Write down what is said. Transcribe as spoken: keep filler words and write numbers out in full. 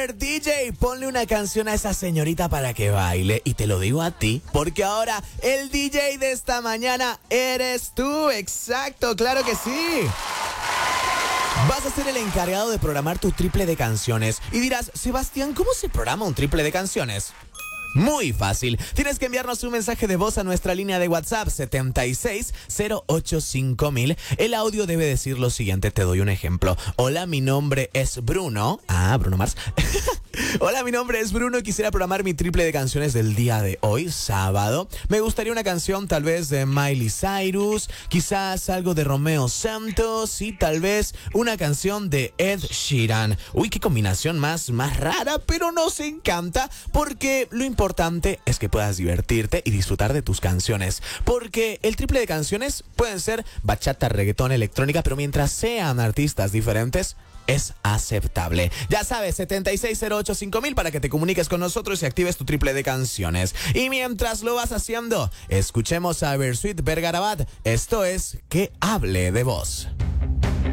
ver, D J, ponle una canción a esa señorita para que baile. Y te lo digo a ti, porque ahora el D J de esta mañana eres tú. Exacto, claro que sí. Vas a ser el encargado de programar tu triple de canciones. Y dirás, Sebastián, ¿cómo se programa un triple de canciones? Muy fácil. Tienes que enviarnos un mensaje de voz a nuestra línea de WhatsApp setenta y seis cero ocho cinco mil. El audio debe decir lo siguiente, te doy un ejemplo. Hola, mi nombre es Bruno. Ah, Bruno Mars. Hola, mi nombre es Bruno y quisiera programar mi triple de canciones del día de hoy, sábado. Me gustaría una canción tal vez de Miley Cyrus, quizás algo de Romeo Santos y tal vez una canción de Ed Sheeran. Uy, qué combinación más, más rara, pero nos encanta porque lo importante importante es que puedas divertirte y disfrutar de tus canciones, porque el triple de canciones pueden ser bachata, reggaetón, electrónica, pero mientras sean artistas diferentes, es aceptable. Ya sabes, setenta y seis cero ocho cinco mil para que te comuniques con nosotros y actives tu triple de canciones. Y mientras lo vas haciendo, escuchemos a Bersuit Vergarabat. Esto es Que Hable de Vos.